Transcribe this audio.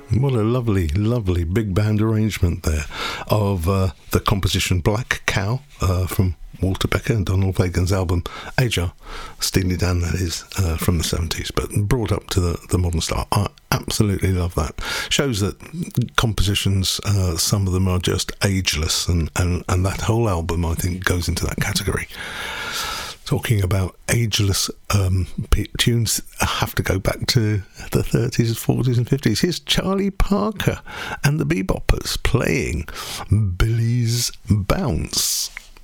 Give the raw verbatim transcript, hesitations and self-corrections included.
What a lovely, lovely big band arrangement there of uh, the composition Black Cow uh, from Walter Becker and Donald Fagen's album Ajar, Steely Dan that is, uh, from the seventies, but brought up to the, the modern style. I absolutely love that. Shows that compositions, uh, some of them are just ageless, and, and, and that whole album, I think, goes into that category. Talking about ageless um, p- tunes, I have to go back to the thirties, forties and fifties. Here's Charlie Parker and the Beboppers playing Billy's Bounce.